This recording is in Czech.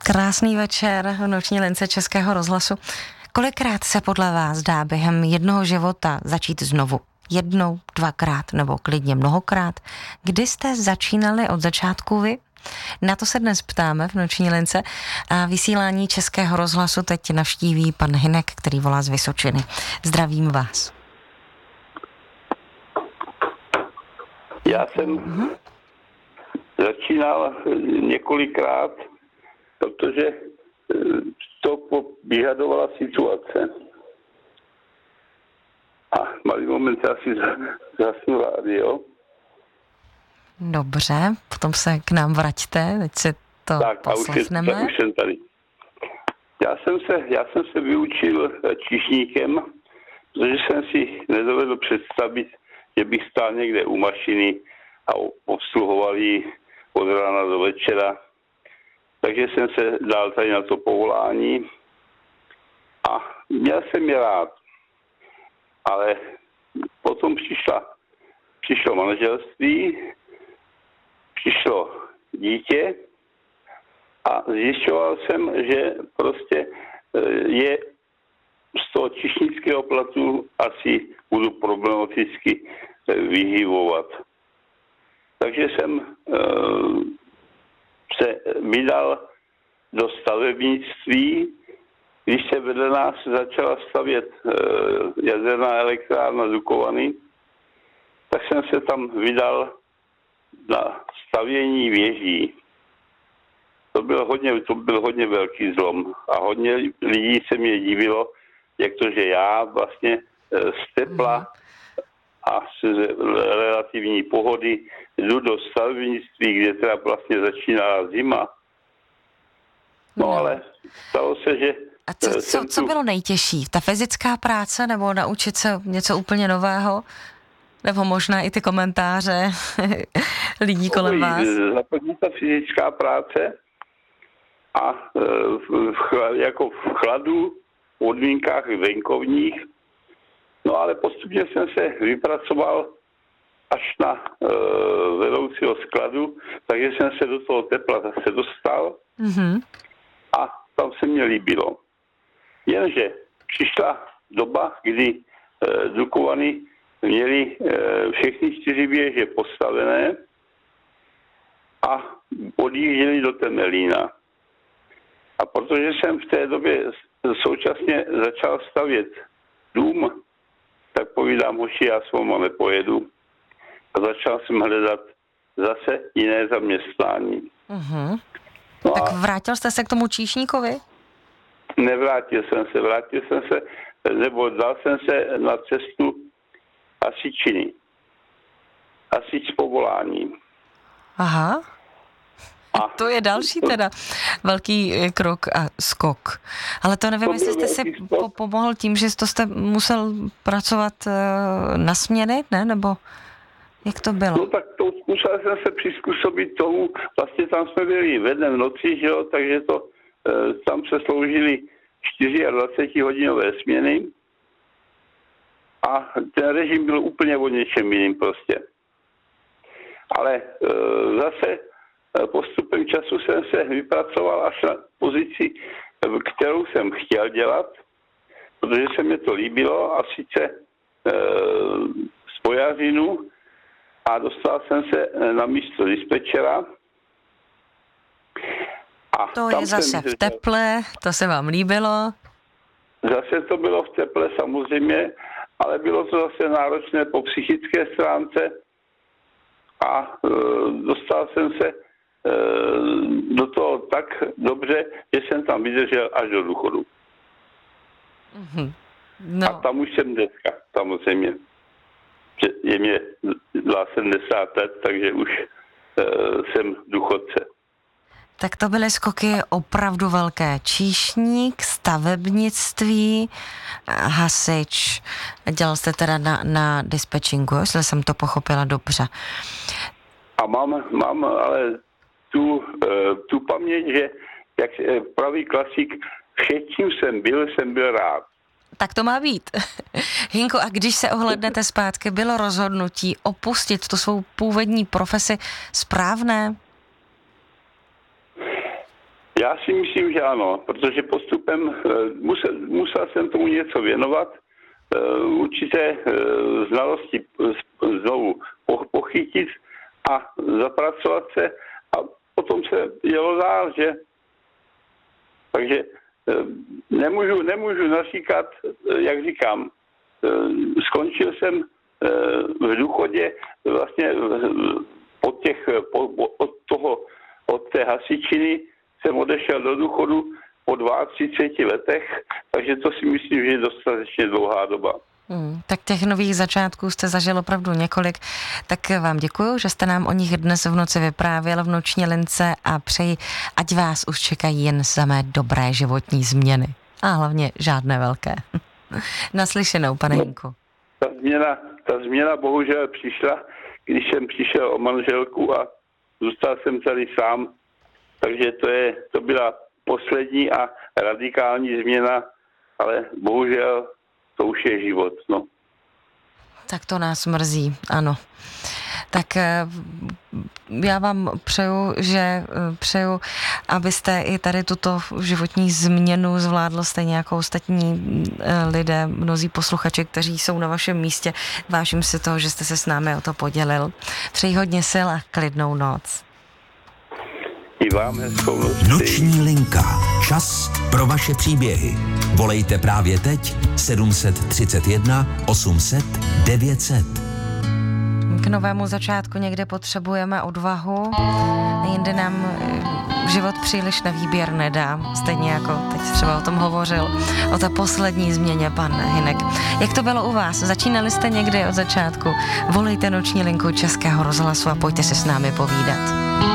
Krásný večer v noční lince Českého rozhlasu. Kolikrát se podle vás dá během jednoho života začít znovu? Jednou, dvakrát nebo klidně mnohokrát? Kdy jste začínali od začátku vy? Na to se dnes ptáme v noční lince a vysílání Českého rozhlasu teď navštíví pan Hynek, který volá z Vysočiny. Zdravím vás. Já jsem začínal několikrát, protože to vyžadovala situace. A malý moment asi zasnu rádio. Dobře, potom se k nám vraťte, teď si to tak, poslechneme. Tak, už jsem tady. Já jsem se vyučil číšníkem, protože jsem si nedovedl představit, že bych stál někde u mašiny a obsluhoval ji od rána do večera. Takže jsem se dal tady na to povolání a měl jsem je rád. Ale potom přišlo manželství, přišlo dítě a zjišťoval jsem, že prostě je z toho čišnického platu asi budu problematicky vyživovat. Takže jsem se vydal do stavebnictví, když se vedle nás začala stavět jaderná elektrárna Dukovany, tak jsem se tam vydal na stavění věží. To byl hodně velký zlom a hodně lidí se mě divilo, jak to, že já vlastně z tepla a z relativní pohody jdu do stavebnictví, kde teda vlastně začínala zima. No ale stalo se, že... A co bylo nejtěžší? Ta fyzická práce nebo naučit se něco úplně nového? Nebo možná i ty komentáře lidí kolem vás? Zaprvé ta fyzická práce a jako v chladu, v podmínkách venkovních. No ale postupně jsem se vypracoval až na vedoucího skladu, takže jsem se do toho tepla zase dostal a tam se mě líbilo. Jenže přišla doba, kdy Dukovany měli všechny 4 věže postavené a odjížděli do Temelína. A protože jsem v té době současně začal stavět dům, tak povídám, hoši, já s váma nepojedu. A začal jsem hledat zase jiné zaměstnání. No tak vrátil jste se k tomu číšníkovi? Nevrátil jsem se, nebo dal jsem se na cestu hasičiny. Hasič s povoláním. Aha. A to je další teda velký krok a skok. Ale to nevím, jestli jste si pomohl tím, že jste musel pracovat na směny, ne? Nebo jak to bylo? No tak to musel jsem se přizpůsobit tomu, vlastně tam jsme byli ve dne v noci, že jo, takže to tam se sloužili 24-hodinové směny a ten režim byl úplně o něčem jiným prostě. Ale zase postupem času jsem se vypracoval až na pozici, kterou jsem chtěl dělat, protože se mi to líbilo, a sice spojařinu, a dostal jsem se na místo dispečera. A to je zase v teple, to se vám líbilo? Zase to bylo v teple samozřejmě, ale bylo to zase náročné po psychické stránce a dostal jsem se do toho tak dobře, že jsem tam vydržel až do důchodu. No. A tam už jsem dneska, samozřejmě. Je mě 70 let, takže už jsem důchodce. Tak to byly skoky opravdu velké. Číšník, stavebnictví, hasič. Dělal jste teda na dispečingu, jestli jsem to pochopila dobře. A mám ale tu paměť, že jak pravý klasik, všem jsem byl rád. Tak to má být. Hinko, a když se ohlédnete zpátky, bylo rozhodnutí opustit tu svou původní profesi správné? Já si myslím, že ano, protože postupem musel jsem tomu něco věnovat, určité znalosti znovu pochytit a zapracovat se a potom se jelo dál, že? Takže nemůžu naříkat, jak říkám, skončil jsem v důchodě vlastně od té hasičiny jsem odešel do důchodu po 32 letech, takže to si myslím, že je dostatečně dlouhá doba. Tak těch nových začátků jste zažil opravdu několik, tak vám děkuju, že jste nám o nich dnes v noci vyprávěl v Noční lince a přeji, ať vás už čekají jen samé dobré životní změny. A hlavně žádné velké. Naslyšenou, pane Hynku. Ta změna bohužel přišla, když jsem přišel o manželku a zůstal jsem tady sám, takže to byla poslední a radikální změna, ale bohužel to už je život, no. Tak to nás mrzí, ano. Tak já vám přeju, abyste i tady tuto životní změnu zvládl stejně jako ostatní lidé, mnozí posluchači, kteří jsou na vašem místě. Vážím si toho, že jste se s námi o to podělil. Přeji hodně sil a klidnou noc. I vám hezkou noc. Noční linka. Čas pro vaše příběhy. Volejte právě teď 731 800 900. K novému začátku někde potřebujeme odvahu, jinde nám život příliš na výběr nedá, stejně jako teď třeba o tom hovořil, o té poslední změně pan Hynek. Jak to bylo u vás? Začínali jste někdy od začátku? Volejte Noční linku Českého rozhlasu a pojďte se s námi povídat.